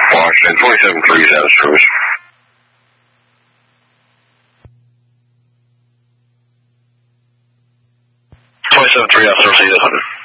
Washington, 27-3 is out of service. 27-3 out of service, 800.